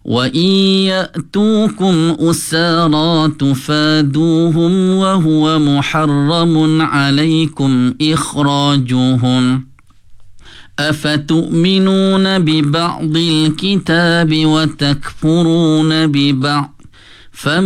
وإن يأتوكم أسارى تفادوهم وهو محرم عليكم إخراجهم أفتؤمنون ببعض الكتاب وتكفرون ببعض